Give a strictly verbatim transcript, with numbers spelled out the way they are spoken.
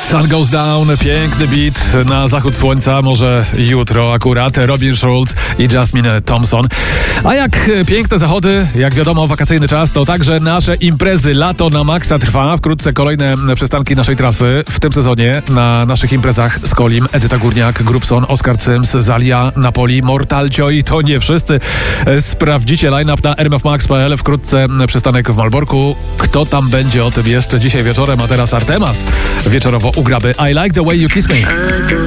Sun Goes Down, piękny beat na zachód słońca, może jutro akurat, Robin Schulz i Jasmine Thompson. A jak piękne zachody, jak wiadomo, wakacyjny czas, to także nasze imprezy. Lato na maksa trwa, wkrótce kolejne przystanki naszej trasy. W tym sezonie na naszych imprezach Skolim, Edyta Górniak, Grubson, Oskar Cyms, Zalia, Napoli, Mortalcio i to nie wszyscy. Sprawdzicie line-up na r m f max kropka p l. Wkrótce przystanek w Malborku. Kto tam będzie, o tym jeszcze dzisiaj wieczorem, a teraz Artemas wieczorowo u Graby. I Like the Way You Kiss Me.